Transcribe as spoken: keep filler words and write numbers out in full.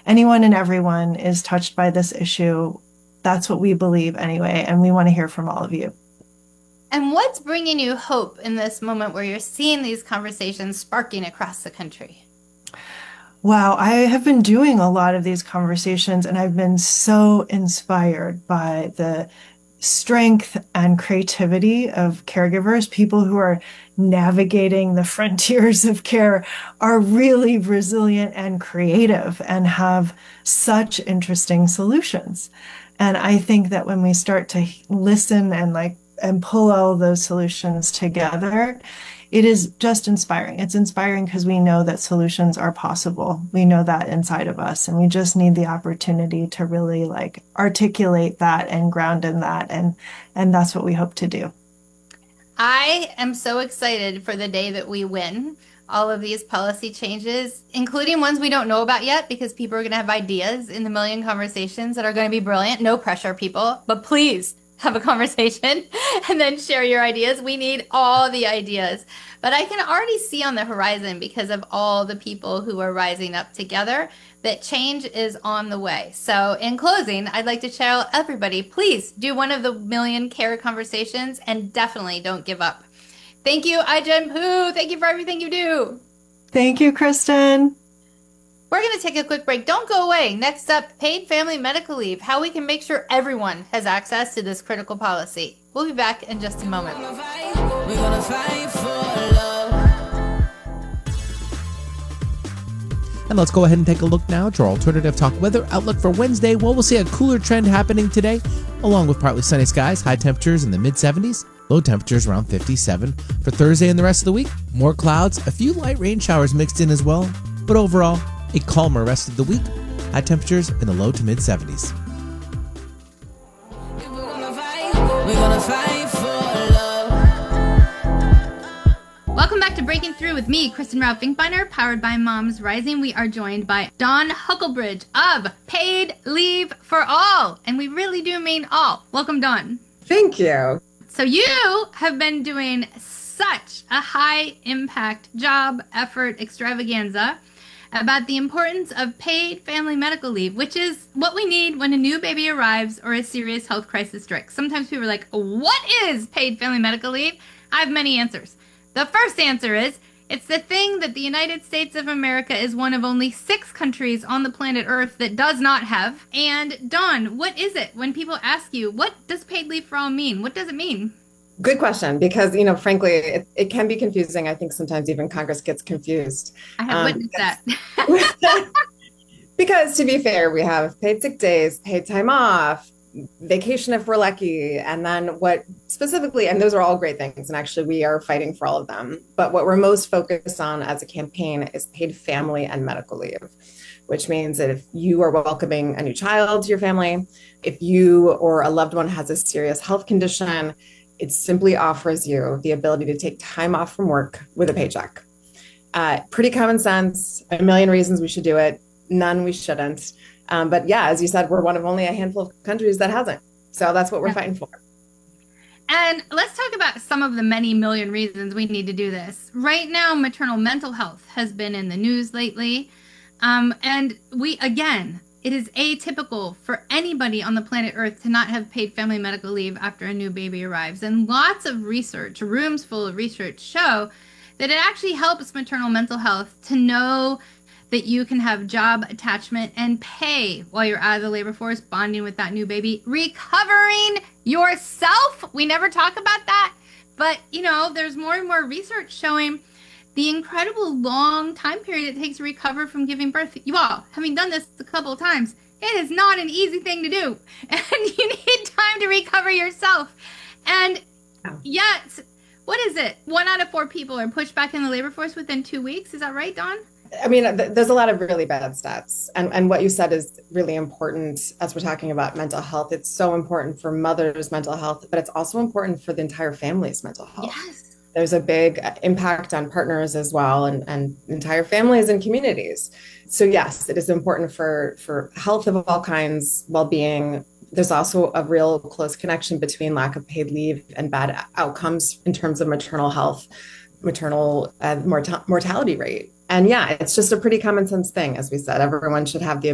anyone and everyone is touched by this issue. That's what we believe anyway, and we want to hear from all of you. And what's bringing you hope in this moment where you're seeing these conversations sparking across the country? Wow, I have been doing a lot of these conversations and I've been so inspired by the strength and creativity of caregivers. People who are navigating the frontiers of care are really resilient and creative and have such interesting solutions. And I think that when we start to listen and like and pull all those solutions together, it is just inspiring. It's inspiring because we know that solutions are possible. We know that inside of us, and we just need the opportunity to really like articulate that and ground in that. And and that's what we hope to do. I am so excited for the day that we win all of these policy changes, including ones we don't know about yet, because people are going to have ideas in the million conversations that are going to be brilliant. No pressure, people, but please have a conversation and then share your ideas. We need all the ideas. But I can already see on the horizon, because of all the people who are rising up together, that change is on the way. So in closing, I'd like to tell everybody, please do one of the million care conversations and definitely don't give up. Thank you, iGenPoo. Thank you for everything you do. Thank you, Kristen. We're going to take a quick break. Don't go away. Next up, paid family medical leave, how we can make sure everyone has access to this critical policy. We'll be back in just a moment. We're gonna fight for love. And let's go ahead and take a look now to our alternative talk weather outlook for Wednesday. Well, we'll see a cooler trend happening today, along with partly sunny skies, high temperatures in the mid seventies, low temperatures around fifty-seven. For Thursday and the rest of the week, more clouds, a few light rain showers mixed in as well, but overall, a calmer rest of the week, high temperatures in the low to mid seventies. We're gonna fight for love. Welcome back to Breaking Through with me, Kristen Rao Finkbeiner, powered by Moms Rising. We are joined by Dawn Huckelbridge of Paid Leave for All, and we really do mean all. Welcome, Dawn. Thank you. So you have been doing such a high impact job, effort, extravaganza about the importance of paid family medical leave, which is what we need when a new baby arrives or a serious health crisis strikes. Sometimes people are like, what is paid family medical leave? I have many answers. The first answer is, it's the thing that the United States of America is one of only six countries on the planet Earth that does not have. And Dawn, what is it? When people ask you, what does paid leave for all mean? What does it mean? Good question, because, you know, frankly, it, it can be confusing. I think sometimes even Congress gets confused. I have um, witnessed that. Because to be fair, we have paid sick days, paid time off, vacation if we're lucky, and then what specifically, and those are all great things, and actually we are fighting for all of them. But what we're most focused on as a campaign is paid family and medical leave, which means that if you are welcoming a new child to your family, if you or a loved one has a serious health condition, it simply offers you the ability to take time off from work with a paycheck. Uh, pretty common sense, a million reasons we should do it, none we shouldn't. Um, but yeah, as you said, we're one of only a handful of countries that hasn't. So that's what we're yeah. fighting for. And let's talk about some of the many million reasons we need to do this. Right now, maternal mental health has been in the news lately. Um, and we, again, it is atypical for anybody on the planet Earth to not have paid family medical leave after a new baby arrives. And lots of research, rooms full of research, show that it actually helps maternal mental health to know that you can have job attachment and pay while you're out of the labor force, bonding with that new baby, recovering yourself. We never talk about that. But, you know, there's more and more research showing the incredible long time period it takes to recover from giving birth. You all, having done this a couple of times, it is not an easy thing to do. And you need time to recover yourself. And yet, what is it? One out of four people are pushed back in the labor force within two weeks. Is that right, Dawn? I mean, th- there's a lot of really bad stats. And, and what you said is really important as we're talking about mental health. It's so important for mothers' mental health, but it's also important for the entire family's mental health. Yes. There's a big impact on partners as well, and, and entire families and communities. So yes, it is important for, for health of all kinds, well-being. There's also a real close connection between lack of paid leave and bad outcomes in terms of maternal health, maternal uh, mort- mortality rate. And yeah, it's just a pretty common sense thing. As we said, everyone should have the